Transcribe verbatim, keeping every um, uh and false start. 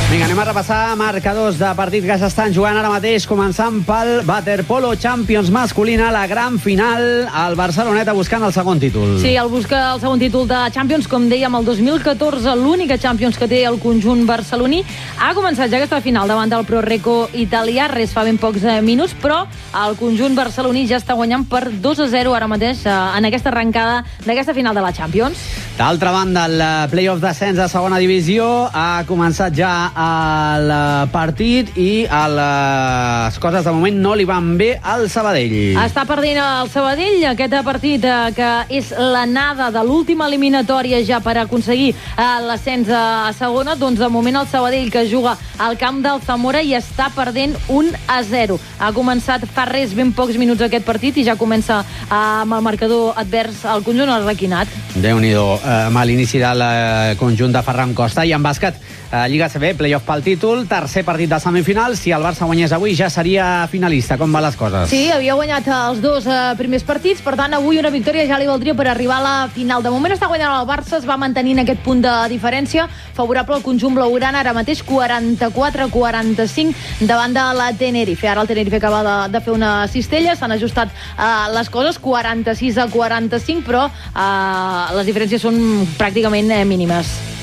Vinga, anem a repassar marcadors de partits que s'estan jugant ara mateix, començant pel Waterpolo Champions masculina, la gran final, el Barceloneta buscant el segon títol. Sí, el busca el segon títol de Champions, com dèiem, el dos mil catorze, l'única Champions que té el conjunt barceloní. Ha començat ja aquesta final davant del Proreco italià, res fa ben pocs minuts, però el conjunt barceloní ja està guanyant per dos a zero ara mateix en aquesta arrencada d'aquesta final de la Champions. D'altra banda, el play-off d'ascens a segona divisió ha començat ja el partit i les coses de moment no li van bé al Sabadell. Està perdent el Sabadell aquest partit que és l'anada de l'última eliminatòria ja per aconseguir l'ascens a segona. Doncs de moment el Sabadell, que juga al camp del Zamora, i està perdent un a zero. Ha començat fa res ben pocs minuts aquest partit i ja comença amb el marcador advers al conjunt arrequinat. Déu-n'hi-do, amb l'inici del conjunt de Ferran Costa. I en bàsquet, Lliga A C B, play-off pel títol, tercer partit de semifinal. Si el Barça guanyés avui ja seria finalista. Com van les coses? Sí, havia guanyat els dos eh, primers partits, per tant avui una victòria ja li valdria per arribar a la final. De moment està guanyant el Barça, es va mantenint aquest punt de diferència favorable al conjunt blaugrana, ara mateix quaranta-quatre a quaranta-cinc davant de la Tenerife. Ara el Tenerife acaba de, de fer una cistella, s'han ajustat eh, les coses, quaranta-sis a quaranta-cinc, però eh, les diferències són pràcticament eh, mínimes.